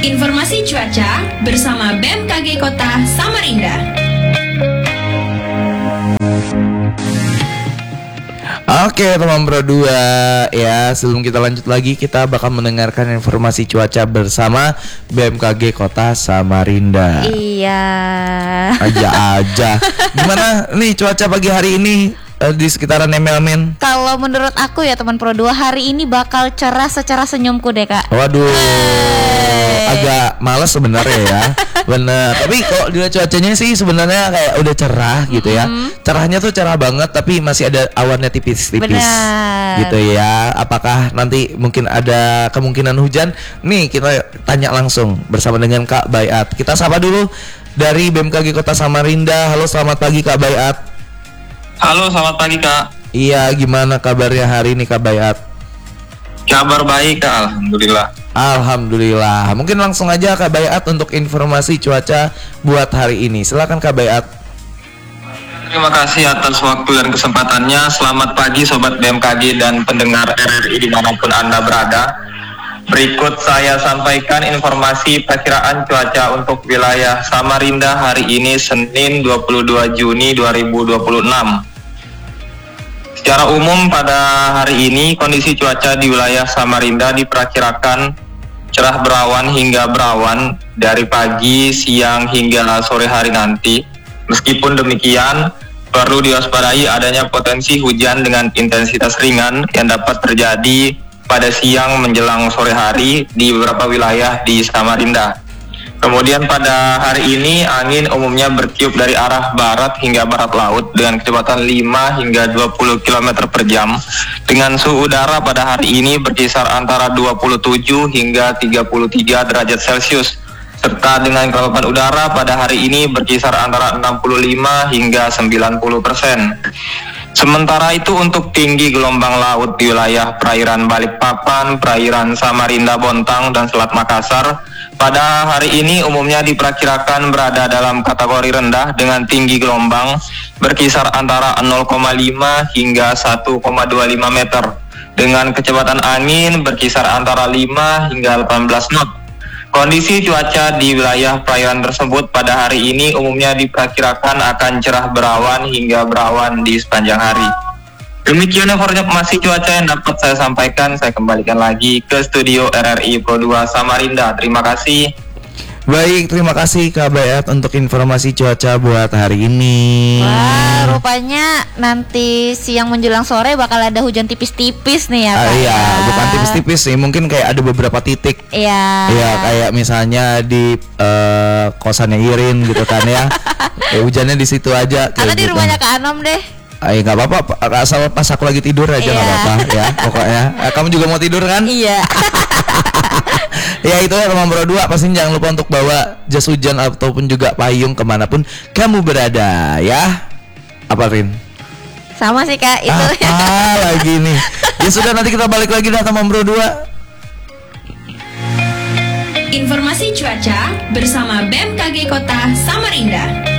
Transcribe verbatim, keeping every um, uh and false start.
Informasi cuaca bersama B M K G Kota Samarinda. Oke teman Pro dua, ya sebelum kita lanjut lagi kita bakal mendengarkan informasi cuaca bersama B M K G Kota Samarinda. Iya. Aja-aja. Gimana nih cuaca pagi hari ini uh, di sekitaran Emelmin? Kalau menurut aku ya teman Pro dua, hari ini bakal cerah secara senyumku deh Kak. Waduh, hey. Agak males sebenarnya ya. Bener. Tapi kalau dilihat cuacanya sih sebenarnya kayak udah cerah gitu ya. Mm-hmm. Cerahnya tuh cerah banget tapi masih ada awannya tipis-tipis. Benar. Gitu ya. Apakah nanti mungkin ada kemungkinan hujan? Nih kita tanya langsung bersama dengan Kak Bayat. Kita sapa dulu dari B M K G Kota Samarinda. Halo, selamat pagi Kak Bayat. Halo, selamat pagi Kak. Iya, gimana kabarnya hari ini Kak Bayat? Kabar baik Kak, alhamdulillah. Alhamdulillah. Mungkin langsung aja Kak Bayat untuk informasi cuaca buat hari ini. Silakan Kak Bayat. Terima kasih atas waktu dan kesempatannya. Selamat pagi Sobat B M K G dan pendengar R R I dimanapun Anda berada. Berikut saya sampaikan informasi perkiraan cuaca untuk wilayah Samarinda hari ini Senin dua puluh dua Juni dua ribu dua puluh enam. Secara umum pada hari ini kondisi cuaca di wilayah Samarinda diperkirakan cerah berawan hingga berawan dari pagi, siang hingga sore hari nanti. Meskipun demikian, perlu diwaspadai adanya potensi hujan dengan intensitas ringan yang dapat terjadi pada siang menjelang sore hari di beberapa wilayah di Samarinda. Kemudian pada hari ini angin umumnya bertiup dari arah barat hingga barat laut dengan kecepatan lima hingga dua puluh kilometer per jam. Dengan suhu udara pada hari ini berkisar antara dua puluh tujuh hingga tiga puluh tiga derajat Celcius. Serta dengan kelembapan udara pada hari ini berkisar antara enam puluh lima hingga sembilan puluh persen. Sementara itu untuk tinggi gelombang laut di wilayah perairan Balikpapan, perairan Samarinda, Bontang, dan Selat Makassar pada hari ini umumnya diperkirakan berada dalam kategori rendah dengan tinggi gelombang berkisar antara nol koma lima hingga satu koma dua lima meter dengan kecepatan angin berkisar antara lima hingga delapan belas knot. Kondisi cuaca di wilayah perairan tersebut pada hari ini umumnya diperkirakan akan cerah berawan hingga berawan di sepanjang hari. Demikian informasi cuaca yang dapat saya sampaikan. Saya kembalikan lagi ke studio R R I Pro dua Samarinda. Terima kasih. Baik, terima kasih Kak Bayat untuk informasi cuaca buat hari ini. Wah, rupanya nanti siang menjelang sore bakal ada hujan tipis-tipis nih ya Kak. Ah, iya, bukan tipis-tipis sih, mungkin kayak ada beberapa titik. Iya. Iya, kayak misalnya di uh, kosannya Irin gitu kan ya. Ya hujannya di situ aja. Atau di gitu. rumahnya Kak Anom deh. Ayo nggak apa-apa, asal pas aku lagi tidur aja nggak Iya. apa-apa ya. Pokoknya, eh, kamu juga mau tidur kan? Iya. Ya itu ya teman Pro dua, pasti jangan lupa untuk bawa jas hujan ataupun juga payung kemanapun kamu berada ya. Apa Rin? Sama sih Kak itu. Apa lagi nih? Ya sudah, nanti kita balik lagi dah teman Pro dua. Informasi cuaca bersama B M K G Kota Samarinda.